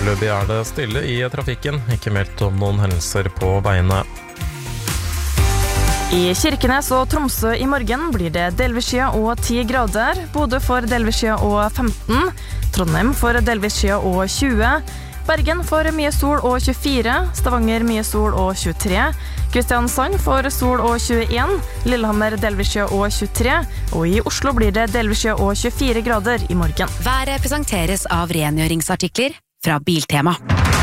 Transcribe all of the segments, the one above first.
Foreløpig det stille i trafikken, ikke meldt om noen hendelser på veiene. I Kirkenes og Tromsø i morgen blir det delvis skyet og 10 grader. Bodø får delvis skyet og 15. Trondheim får delvis skyet og 20. Bergen får mye sol og 24. Stavanger mye sol og 23. Kristiansand får sol og 21. Lillehammer delvis skyet og 23. Og i Oslo blir det delvis skyet og 24 grader i morgen. Været presenteres av rengjøringsartikler fra Biltema.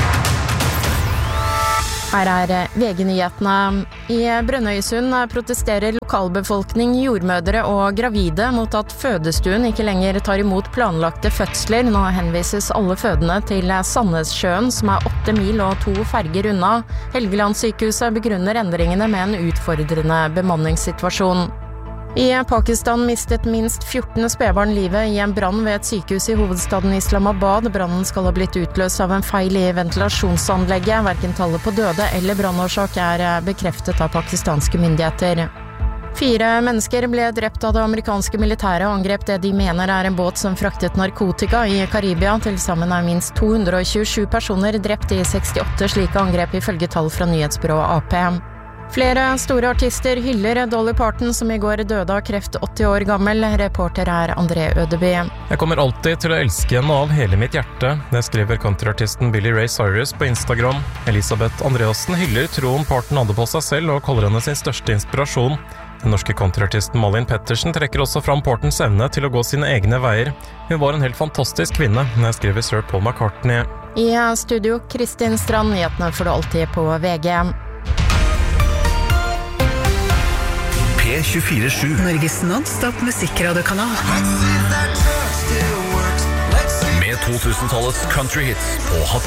Her VG-nyhetene. I Brønnøysund protesterer lokalbefolkning, jordmødre og gravide mot at fødestuen ikke lenger tar imot planlagte fødsler. Nå henvises alle fødende til Sandnessjøen, som 8 mil og 2 ferger unna. Helgelandssykehuset begrunner endringene med en utfordrende bemanningssituasjon. I Pakistan mistet minst 14 spedbarn livet i en brann ved et sykehus i hovedstaden Islamabad. Brannen skal ha blitt utløst av en feil i ventilasjonsanlegget. Hverken tallet på døde eller brannårsak bekreftet av pakistanske myndigheter. 4 mennesker ble drept av det amerikanske militæret og angrep det de mener en båt som fraktet narkotika i Karibia. Til sammen minst 227 personer drept i 68 slike angrep ifølge tall fra nyhetsbyrået AP. Flere store artister hyller Dolly Parton, som i går døde av kreft, 80 år gammel. Reporter André Ødeby. Jeg kommer alltid til å elske henne av hele mitt hjerte. Det skriver countryartisten Billy Ray Cyrus på Instagram. Elisabeth Andreassen hyller troen Parton hadde på seg selv og kaller henne sin største inspirasjon. Den norske countryartisten Malin Pettersen trekker også fram Partons evne til å gå sine egne veier. Hun var en helt fantastisk kvinne, skriver Sir Paul McCartney. I studio Kristin Strand, nyhetene får du alltid på VG. P24/7 Norges non-stop musikkradiokanal. med 2000-tallets country hits og